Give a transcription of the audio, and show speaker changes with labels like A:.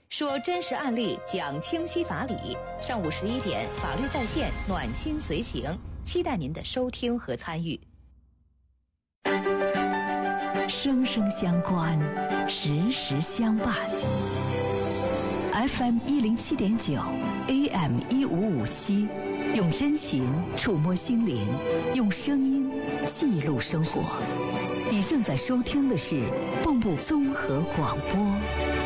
A: 说真实案例，讲清晰法理。上午11点，法律在线，暖心随行，期待您的收听和参与。
B: 生生相关，时时相伴。FM 107.9 AM 1557，用真情触摸心灵，用声音记录生活。你正在收听的是蚌埠综合广播。